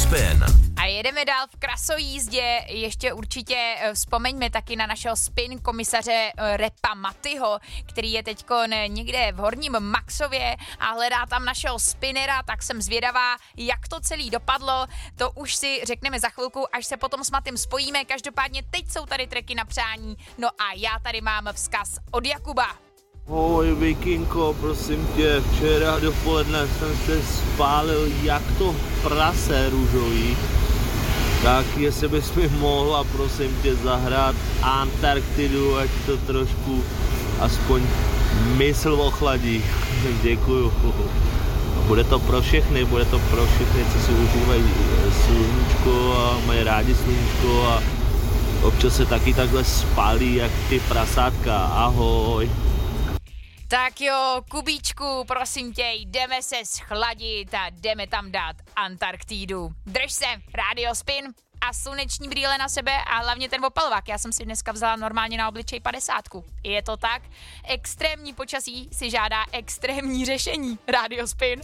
Spin. A jedeme dál v krasojízdě, ještě určitě vzpomeňme taky na našeho spin komisaře Repa Matyho, který je teďko někde v Horním Maxově a hledá tam našeho spinera, tak jsem zvědavá, jak to celý dopadlo, to už si řekneme za chvilku, až se potom s Matym spojíme, každopádně teď jsou tady tracky na přání, no a já tady mám vzkaz od Jakuba. Ahoj Vikinko, prosím tě, včera dopoledne jsem se spálil jak to prase růžový, tak jestli bys mi mohla, prosím tě, zahrát Antarktidu, ať to trošku aspoň mysl ochladí. Děkuju. Bude to pro všechny, co si užívají sluníčko a mají rádi sluníčko a občas se taky takhle spálí jak ty prasátka. Ahoj. Tak jo, Kubíčku, prosím tě, jdeme se schladit a jdeme tam dát Antarktidu. Drž se, Radio Spin a sluneční brýle na sebe a hlavně ten opalovák. Já jsem si dneska vzala normálně na obličej 50. Je to tak? Extrémní počasí si žádá extrémní řešení. Radio Spin.